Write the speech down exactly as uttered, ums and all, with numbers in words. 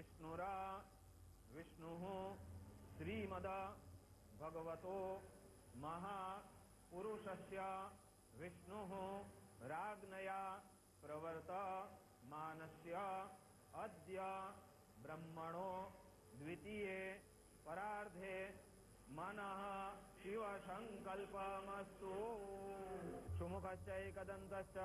विष्णुरा विष्णुः श्रीमद भगवतो महापुरुषस्य विष्णुः राज्ञया प्रवर्तमानस्य अद्य ब्रह्मणो द्वितीये परार्धे मनः शिव संकल्पमस्तु। सुमुखश्च एकदन्तश्च